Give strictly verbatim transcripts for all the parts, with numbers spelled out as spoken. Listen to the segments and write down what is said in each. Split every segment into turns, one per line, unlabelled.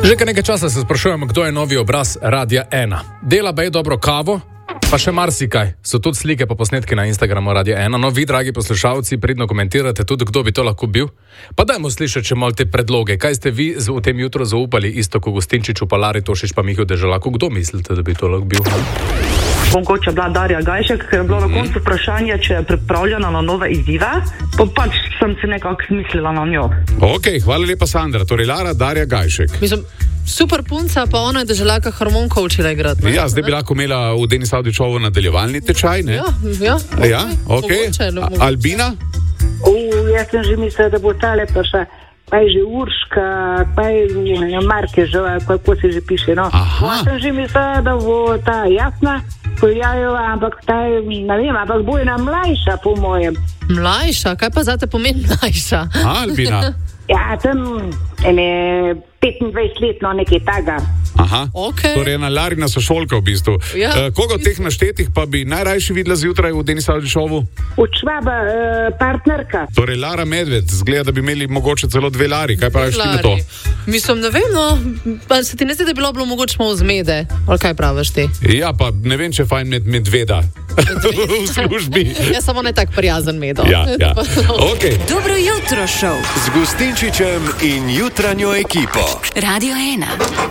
Že kar nekaj časa se sprašujemo, kdo je novi obraz Radia ena. Dela bej dobro kavo, pa še marsikaj. So tudi slike pa posnetki na Instagramu Radia ena. No, vi, dragi poslušalci, pridno komentirate tudi, kdo bi to lahko bil. Pa dajmo slišati še malo te predloge. Kaj ste vi v tem jutru zaupali Iztoku Gustinčiču, pa Lari Tošič, pa Mihu Deželaku? Kdo mislite, da bi to lahko bil?
Mogoče bila Darja Gajšek, ker je bilo na koncu vprašanje, če je pripravljena na nove izzive, pa pač sem se nekako zmislila na njo.
Ok, hvala lepa, Sandra. Torej, Lara, Darja Gajšek.
Mislim, super punca, pa ona je Deželaka harmonko učila igrati.
Ja, zdaj bi lahko imela v Denis Avdićovu nadaljevalni tečaj, ne?
Ja, ja.
Ja, ok.
Mogoče, no, mogoče.
Albina?
Uh, jaz sem že mislila, da bo tale pa še, pa je že Urška, pa je Markežova, kako se že piše, no.
Aha.
Jaz sem že mislila, da bo ta Jasna pojavila, ampak ta, ne vem, ampak bo ena mlajša, po mojem.
Mlajša? Kaj pa zate pomeni mlajša?
A, Albina?
Ja, tam ene petindvajset let, no, nekaj taga.
Aha,
Ok.
torej ena Larina sošolka v bistvu.
Ja.
Eh, koga od teh naštetih pa bi najrajši videla zjutraj v Denis Avdićovu?
Od Švaba, eh, partnerka.
Torej, Lara Medved, zgleda, da bi imeli mogoče celo dve Lari. Kaj praviš ti na to?
Lari. Mislim, ne vem, no, pa se ti ne zdi, da je bilo, bilo mogoče malo zmede? Ali kaj praviš ti?
Ja, pa ne vem, če je fajn med medveda v službi.
Ja, samo ne tak prijazen medo.
Ja, ja. Ok.
Dobro jutro šov.
Z Gustinčičem in jutranjo ekipo.
Radio ena.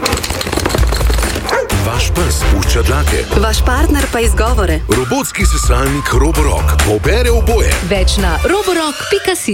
Vaš pes pušča dlake.
Vaš partner pa izgovore.
Robotski sesalnik Roborock pobere oboje.
Več na roborock pika si.